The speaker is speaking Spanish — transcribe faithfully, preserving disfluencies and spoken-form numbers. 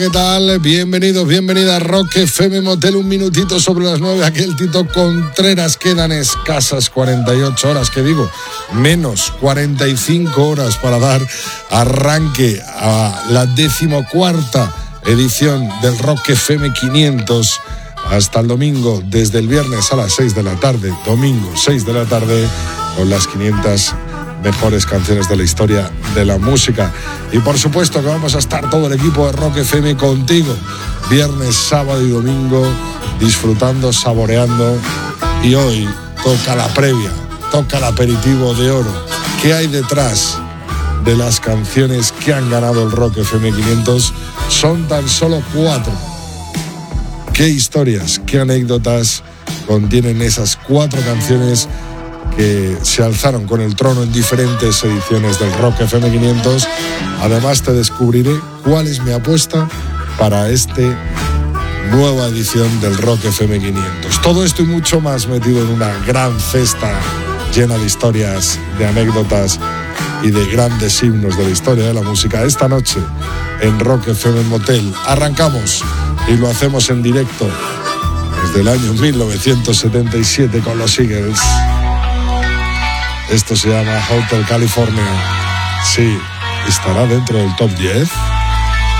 ¿Qué tal? Bienvenidos, bienvenida a Rock F M Motel, un minutito sobre las nueve, aquí el Tito Contreras. Quedan escasas cuarenta y ocho horas, que digo, menos cuarenta y cinco horas para dar arranque a la decimocuarta edición del Rock F M quinientos. Hasta el domingo, desde el viernes a las seis de la tarde, domingo seis de la tarde, con las quinientas mejores canciones de la historia de la música. Y por supuesto que vamos a estar todo el equipo de Rock F M contigo, viernes, sábado y domingo, disfrutando, saboreando. Y hoy toca la previa, toca el aperitivo de oro. ¿Qué hay detrás de las canciones que han ganado el Rock F M quinientos? Son tan solo cuatro. ¿Qué historias, qué anécdotas contienen esas cuatro canciones que se alzaron con el trono en diferentes ediciones del Rock F M quinientos? Además te descubriré cuál es mi apuesta para esta nueva edición del Rock F M quinientos. Todo esto y mucho más metido en una gran cesta llena de historias, de anécdotas y de grandes himnos de la historia de la música. Esta noche en Rock F M Motel arrancamos y lo hacemos en directo desde el año mil novecientos setenta y siete con los Eagles. Esto se llama Hotel California. Sí, estará dentro del top diez.